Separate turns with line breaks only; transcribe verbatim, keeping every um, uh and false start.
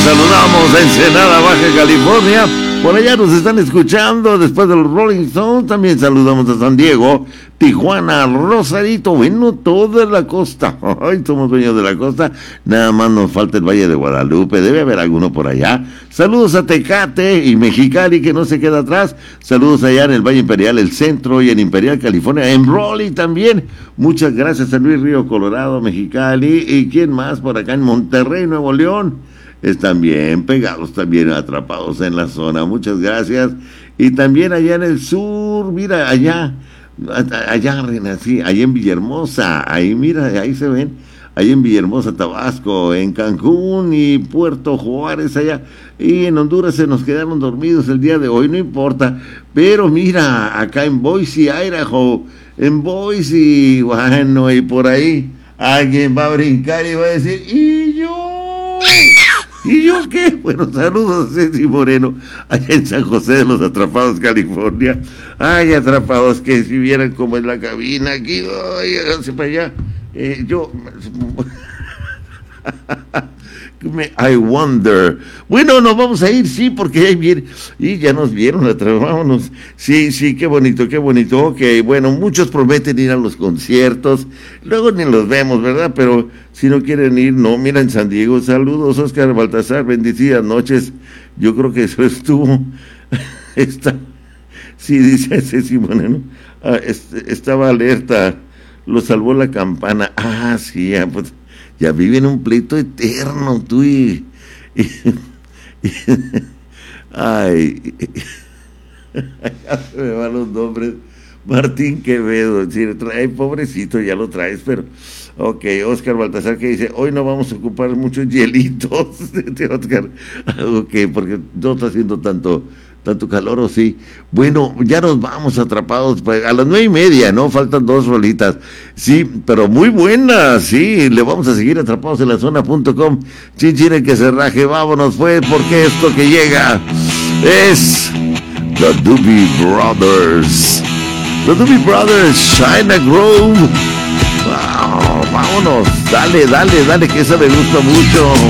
saludamos a Ensenada, Baja California. Por allá nos están escuchando después de los Rolling Stones. También saludamos a San Diego, Tijuana, Rosarito, bueno, toda la costa. Ay, somos dueños de la costa. Nada más nos falta el Valle de Guadalupe. Debe haber alguno por allá. Saludos a Tecate y Mexicali, que no se queda atrás. Saludos allá en el Valle Imperial, el centro, y en Imperial, California, en Raleigh también. Muchas gracias a Luis Río Colorado, Mexicali. ¿Y quién más por acá en Monterrey, Nuevo León? Están bien pegados, también atrapados en la zona. Muchas gracias. Y también allá en el sur, mira, allá, allá, sí, allá en Villahermosa, ahí mira, ahí se ven, allá en Villahermosa, Tabasco, en Cancún y Puerto Juárez, allá. Y en Honduras se nos quedaron dormidos el día de hoy, no importa. Pero mira, acá en Boise, Idaho, en Boise, bueno, y por ahí alguien va a brincar y va a decir, ¿y yo? ¿Y yo qué? Bueno, saludos a Ceci Moreno, allá en San José de los Atrapados, California. Ay, atrapados, que si vieran cómo es la cabina aquí, ay, háganse para allá. Eh, yo... I wonder. Bueno, nos vamos a ir, sí, porque ahí viene. Y ya nos vieron, vámonos. Sí, sí, qué bonito, qué bonito. Ok, bueno, muchos prometen ir a los conciertos. Luego ni los vemos, ¿verdad? Pero si no quieren ir, no. Mira, en San Diego, saludos, Oscar Baltasar, bendecidas noches. Yo creo que eso estuvo. Está. Sí, dice Ceci Moreno. Ah, est- estaba alerta. Lo salvó la campana. Ah, sí, ya, pues. Ya viven un pleito eterno, tú y... y, y ay, ya se me van los nombres. Martín Quevedo, sí, trae, pobrecito, ya lo traes, pero... Ok, Oscar Baltasar, que dice, hoy no vamos a ocupar muchos hielitos, de Oscar. Ok, porque no está haciendo tanto... tanto calor, o sí. Bueno, ya nos vamos atrapados a las nueve y media, ¿no? Faltan dos rolitas. Sí, pero muy buenas, sí. Le vamos a seguir atrapados en la zona punto com. Chinchine que se raje, vámonos pues, porque esto que llega es The Doobie Brothers. The Doobie Brothers, China Grove. Wow, vámonos, dale, dale, dale, que esa me gusta mucho.